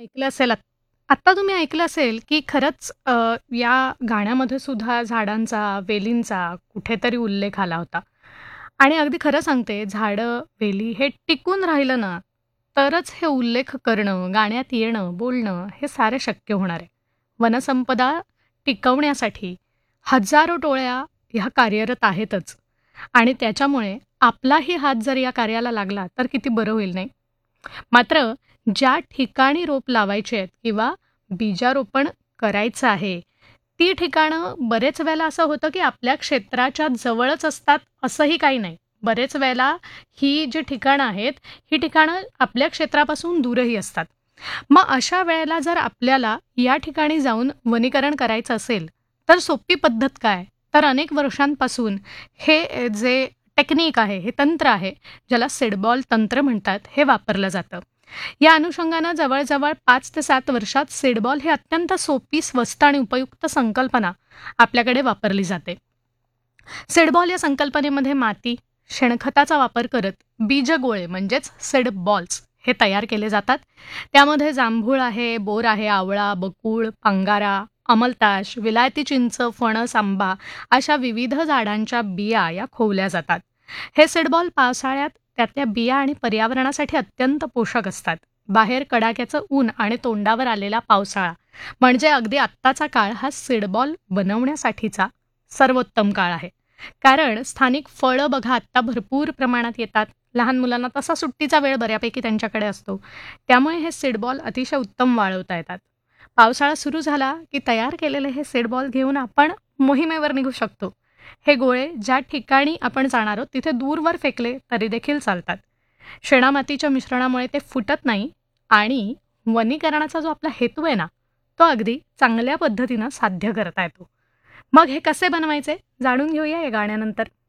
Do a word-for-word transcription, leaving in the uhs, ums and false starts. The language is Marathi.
ऐकलं असेल आत आत्ता तुम्ही ऐकलं असेल, की खरंच अ, या गाण्यामध्ये सुद्धा झाडांचा, वेलींचा कुठेतरी उल्लेख आला होता. आणि अगदी खरं सांगते, झाडं, वेली हे टिकून राहिलं ना, तरच हे उल्लेख करणं, गाण्यात येणं, बोलणं हे सारं शक्य होणार आहे. वनसंपदा टिकवण्यासाठी हजारो टोळ्या ह्या कार्यरत आहेतच आणि त्याच्यामुळे आपलाही हात जर या कार्याला लागला, तर किती बरं होईल नाही? मात्र ज्या ठिकाणी रोप लावायचे आहेत किंवा बीजारोपण करायचं आहे, ती ठिकाणं बरेच वेळेला असं होतं, की आपल्या क्षेत्राच्या जवळच असतात असंही काही नाही. बरेच वेळेला ही जी ठिकाणं आहेत, ही ठिकाणं आपल्या क्षेत्रापासून दूरही असतात. मग अशा वेळेला जर आपल्याला या ठिकाणी जाऊन वनीकरण करायचं असेल, तर सोपी पद्धत काय? तर अनेक वर्षांपासून हे जे टेक्निक आहे, हे तंत्र आहे, ज्याला सीडबॉल तंत्र म्हणतात, हे वापरलं जातं. या अनुषंगानं जवळ-जवळ पाच ते सात वर्षात सीडबॉल ही अत्यंत सोपी, स्वस्त आणि उपयुक्त संकल्पना आपल्याकडे वापरली जाते. सीडबॉल या संकल्पनेमध्ये माती, शेणखताचा वापर करत बीजगोळे म्हणजेच सीड बॉल्स हे तयार केले जातात. त्यामध्ये जांभूळ आहे, बोर आहे, आवळा, बकुळ, अंगारा, अमलतास, विलायती चिंच, फणस, आंबा अशा विविध झाडांच्या बिया या खोवल्या जातात. हे सीडबॉल पावसाळ्यात त्यातल्या बिया आणि पर्यावरणासाठी अत्यंत पोषक असतात. बाहेर कडाक्याचं ऊन आणि तोंडावर आलेला पावसाळा म्हणजे अगदी आत्ताचा काळ हा सीडबॉल बनवण्यासाठीचा सर्वोत्तम काळ आहे. कारण स्थानिक फळं बघा आत्ता भरपूर प्रमाणात येतात. लहान मुलांना तसा सुट्टीचा वेळ बऱ्यापैकी त्यांच्याकडे असतो. त्यामुळे हे सीडबॉल अतिशय उत्तम वाळवता येतात. पावसाळा सुरू झाला की तयार केलेले हे सीडबॉल घेऊन आपण मोहिमेवर निघू शकतो. हे गोळे ज्या ठिकाणी आपण जाणार आहोत तिथे दूरवर फेकले तरी देखील चालतात. शेणामातीच्या मिश्रणामुळे ते फुटत नाही आणि वनीकरणाचा जो आपला हेतू आहे ना, तो अगदी चांगल्या पद्धतीनं साध्य करता येतो. मग हे कसे बनवायचे जाणून घेऊया या गाण्यानंतर.